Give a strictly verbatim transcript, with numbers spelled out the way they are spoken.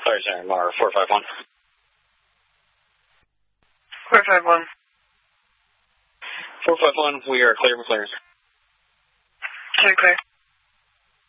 Sorry, Sarah, Mar four five one. four five one. four five one, we are clear for clearance. Okay, clear.